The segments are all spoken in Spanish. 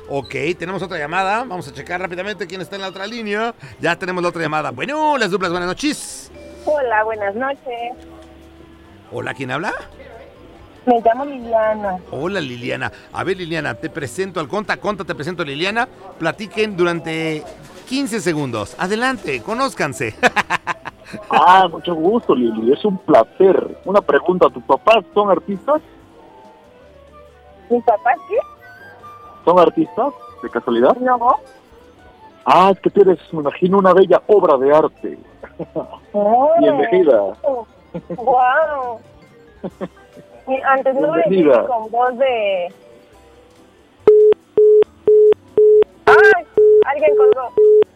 Ok, tenemos otra llamada. Vamos a checar rápidamente quién está en la otra línea. Ya tenemos la otra llamada. Bueno, las duplas, buenas noches. Hola, buenas noches. Hola, ¿quién habla? Me llamo Liliana. Hola, Liliana. A ver, Liliana, te presento al Conta. Conta, te presento a Liliana. Platiquen durante 15 segundos. Adelante, conózcanse. Mucho gusto, Lili. Es un placer. Una pregunta, ¿tus papás son artistas? ¿Mis papás qué? ¿Son artistas, de casualidad? No. Es que tú eres, me imagino, una bella obra de arte. Bienvenida. Wow. Antes no me dijiste con voz de... ¡Ay! Alguien colgó.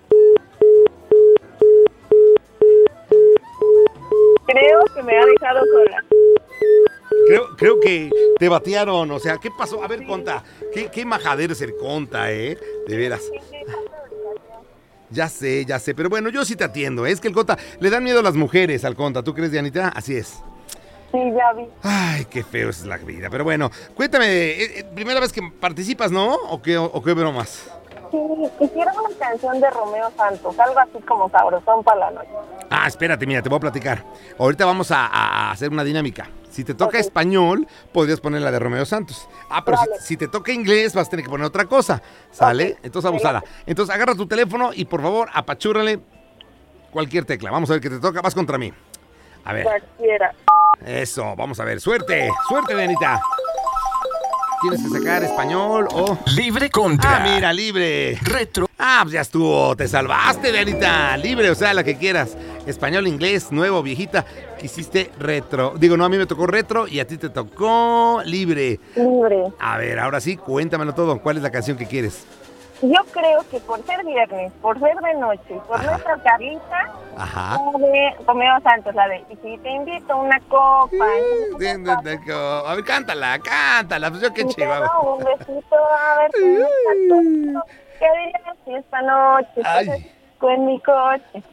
Creo que me ha dejado sola. Creo que te batearon, o sea, ¿qué pasó? A ver, Conta, qué majadero es el Conta, De veras. Ya sé, pero bueno, yo sí te atiendo, es que el Conta, le dan miedo a las mujeres al Conta, ¿tú crees, Dianita? Así es. Sí, ya vi. Ay, qué feo es la vida, pero bueno, cuéntame, primera vez que participas, ¿no? ¿O qué bromas? Sí, quisiera una canción de Romeo Santos, algo así como sabrosón para la noche. Espérate, mira, te voy a platicar. Ahorita vamos a hacer una dinámica. Si te toca español, podrías poner la de Romeo Santos. Pero vale. si te toca inglés, vas a tener que poner otra cosa, ¿sale? Okay. Entonces, abusada. Entonces, agarra tu teléfono y, por favor, apachúrale cualquier tecla. Vamos a ver qué te toca, vas contra mí. A ver. Cualquiera. Eso, vamos a ver. ¡Suerte! ¡Suerte, Dianita! Tienes que sacar español o... Libre contra. Mira, libre. Retro. Pues ya estuvo. Te salvaste, Dianita. Libre, o sea, la que quieras. Español, inglés, nuevo, viejita. Quisiste retro. Digo, no, a mí me tocó retro y a ti te tocó libre. Libre. A ver, ahora sí, cuéntamelo todo. ¿Cuál es la canción que quieres? Yo creo que por ser viernes, por ser de noche, por nuestra Carlita, de Romeo Santos, la de, y si te invito a una copa. A ver, cántala, pues yo qué chiva. Un besito, a ver, ¿qué dirías si esta noche en mi coche?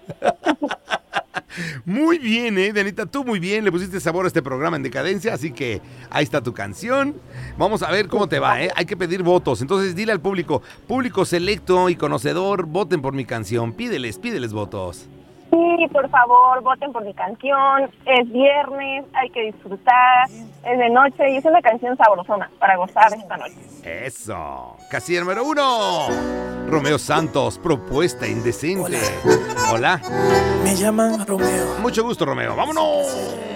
Muy bien, Dianita, tú muy bien, le pusiste sabor a este programa en decadencia, así que ahí está tu canción. Vamos a ver cómo te va, hay que pedir votos, entonces dile al público selecto y conocedor, voten por mi canción, pídeles votos. Sí, por favor, voten por mi canción, es viernes, hay que disfrutar, es de noche y es una canción sabrosona para gozar esta noche. Eso, casilla número 1, Romeo Santos, Propuesta Indecente. Hola. Me llaman Romeo. Mucho gusto, Romeo, vámonos.